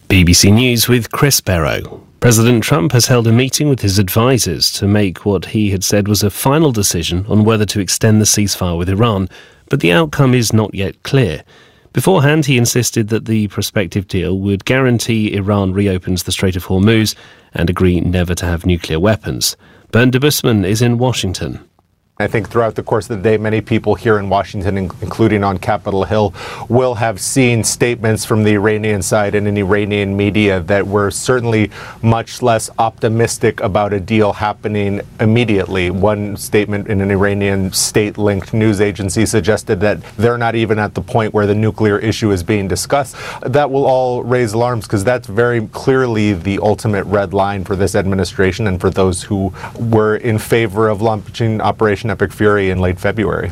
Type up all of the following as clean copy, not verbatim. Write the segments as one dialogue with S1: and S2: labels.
S1: BBC News with Chris Barrow. President Trump has held a meeting with his advisers to make what he had said was a final decision on whether to extend the ceasefire with Iran, but the outcome is not yet clear. Beforehand, he insisted that the prospective deal would guarantee Iran reopens the Strait of Hormuz and agree never to have nuclear weapons. Bernd de Busman is in Washington.
S2: I think throughout the course of the day, many people here in Washington, including on Capitol Hill, will have seen statements from the Iranian side and in Iranian media that were certainly much less optimistic about a deal happening immediately. One statement in an Iranian state-linked news agency suggested that they're not even at the point where the nuclear issue is being discussed. That will all raise alarms because that's very clearly the ultimate red line for this administration and for those who were in favor of launching Operation Epic Fury in late February.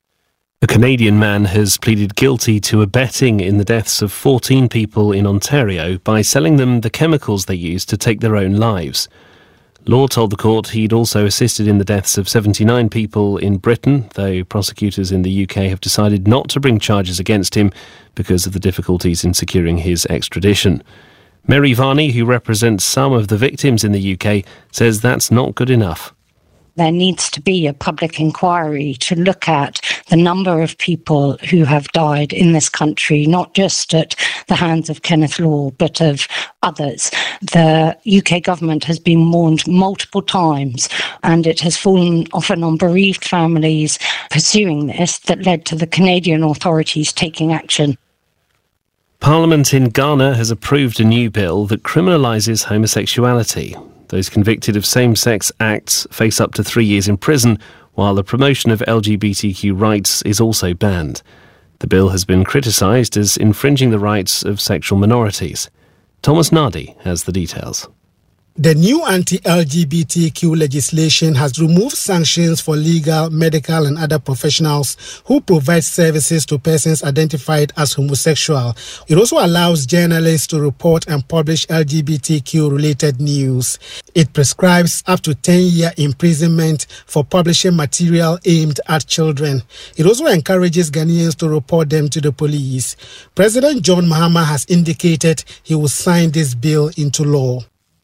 S1: A Canadian man has pleaded guilty to abetting in the deaths of 14 people in Ontario by selling them the chemicals they used to take their own lives. Law told the court he'd also assisted in the deaths of 79 people in Britain, though prosecutors in the UK have decided not to bring charges against him because of the difficulties in securing his extradition. Mary Varney, who represents some of the victims in the UK, says that's not good enough.
S3: There needs to be a public inquiry to look at the number of people who have died in this country, not just at the hands of Kenneth Law, but of others. The UK government has been warned multiple times, and it has fallen often on bereaved families pursuing this that led to the Canadian authorities taking action.
S1: Parliament in Ghana has approved a new bill that criminalises homosexuality. Those convicted of same-sex acts face up to 3 years in prison, while the promotion of LGBTQ rights is also banned. The bill has been criticised as infringing the rights of sexual minorities. Thomas Nardi has the details.
S4: The new anti-LGBTQ legislation has removed sanctions for legal, medical and other professionals who provide services to persons identified as homosexual. It also allows journalists to report and publish LGBTQ-related news. It prescribes up to 10-year imprisonment for publishing material aimed at children. It also encourages Ghanaians to report them to the police. President John Mahama has indicated he will sign this bill into law.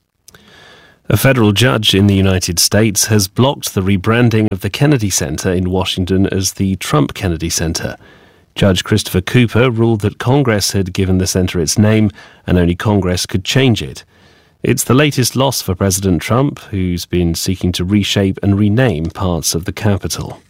S1: A federal judge in the United States has blocked the rebranding of the Kennedy Center in Washington as the Trump Kennedy Center. Judge Christopher Cooper ruled that Congress had given the center its name and only Congress could change it. It's the latest loss for President Trump, who's been seeking to reshape and rename parts of the Capitol.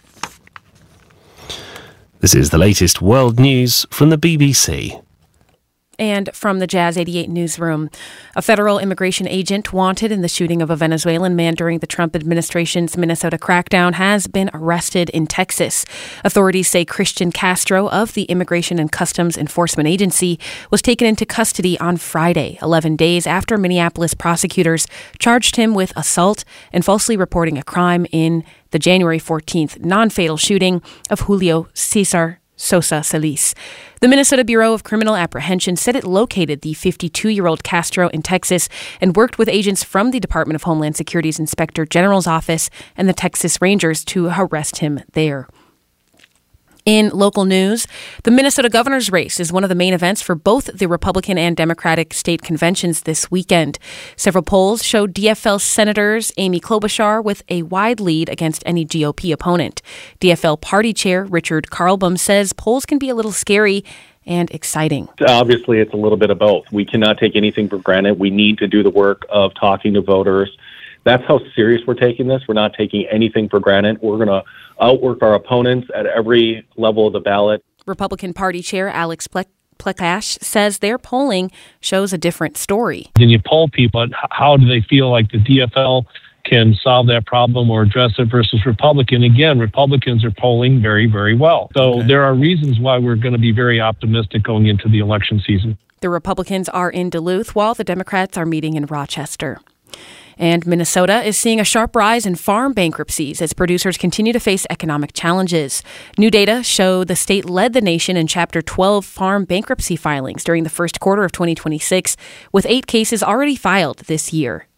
S1: This is the latest world news from the BBC.
S5: And from the Jazz 88 newsroom, a federal immigration agent wanted in the shooting of a Venezuelan man during the Trump administration's Minnesota crackdown has been arrested in Texas. Authorities say Christian Castro of the Immigration and Customs Enforcement Agency was taken into custody on Friday, 11 days after Minneapolis prosecutors charged him with assault and falsely reporting a crime in the January 14th non-fatal shooting of Julio Cesar Sosa Solis. The Minnesota Bureau of Criminal Apprehension said it located the 52-year-old Castro in Texas and worked with agents from the Department of Homeland Security's Inspector General's office and the Texas Rangers to arrest him there. In local news, the Minnesota governor's race is one of the main events for both the Republican and Democratic state conventions this weekend. Several polls show DFL Senators Amy Klobuchar with a wide lead against any GOP opponent. DFL Party Chair Richard Carlbom says polls can be a little scary and exciting.
S6: Obviously, it's a little bit of both. We cannot take anything for granted. We need to do the work of talking to voters. That's how serious we're taking this. We're not taking anything for granted. We're going to outwork our opponents at every level of the ballot.
S5: Republican Party Chair Alex Plekash says their polling shows a different story.
S7: When you poll people, how do they feel like the DFL can solve that problem or address it versus Republican? Again, Republicans are polling very, very well. So There are reasons why we're going to be very optimistic going into the election season.
S5: The Republicans are in Duluth while the Democrats are meeting in Rochester. And Minnesota is seeing a sharp rise in farm bankruptcies as producers continue to face economic challenges. New data show the state led the nation in Chapter 12 farm bankruptcy filings during the first quarter of 2026, with 8 cases already filed this year.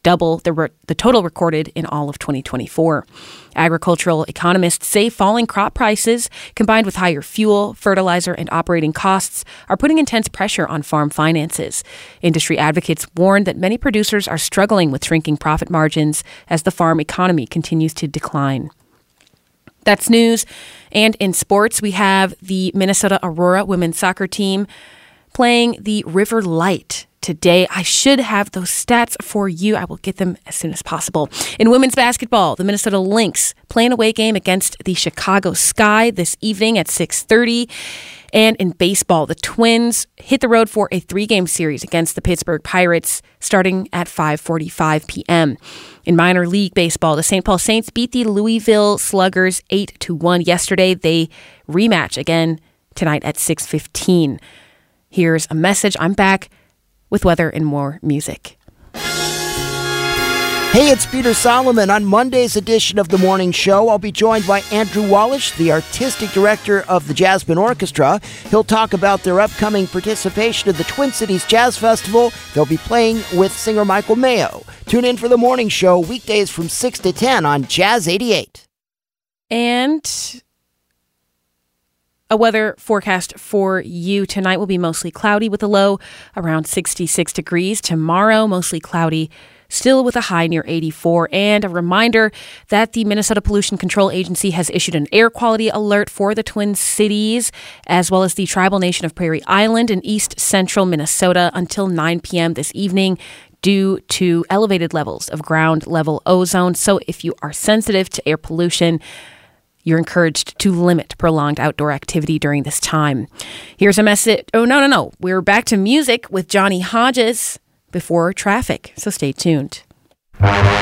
S5: double the total recorded in all of 2024. Agricultural economists say falling crop prices, combined with higher fuel, fertilizer, and operating costs, are putting intense pressure on farm finances. Industry advocates warn that many producers are struggling with shrinking profit margins as the farm economy continues to decline. That's news. And in sports, we have the Minnesota Aurora women's soccer team playing the River Light today. I should have those stats for you. I will get them as soon as possible. In women's basketball, the Minnesota Lynx play an away game against the Chicago Sky this evening at 6:30. And in baseball, the Twins hit the road for a 3-game series against the Pittsburgh Pirates starting at 5:45 p.m. In minor league baseball, the St. Paul Saints beat the Louisville Sluggers 8-1 yesterday. They rematch again tonight at 6:15. Here's a message. I'm back with weather and more music.
S8: Hey, it's Peter Solomon. On Monday's edition of The Morning Show, I'll be joined by Andrew Wallish, the artistic director of the Jasmine Orchestra. He'll talk about their upcoming participation in the Twin Cities Jazz Festival. They'll be playing with singer Michael Mayo. Tune in for The Morning Show weekdays from 6 to 10 on Jazz 88.
S5: And a weather forecast for you tonight will be mostly cloudy with a low around 66 degrees. Tomorrow, mostly cloudy, still with a high near 84. And a reminder that the Minnesota Pollution Control Agency has issued an air quality alert for the Twin Cities, as well as the tribal nation of Prairie Island in east central Minnesota until 9 p.m. this evening due to elevated levels of ground level ozone. So if you are sensitive to air pollution, you're encouraged to limit prolonged outdoor activity during this time. Here's a message. Oh, no. We're back to music with Johnny Hodges before traffic, so stay tuned.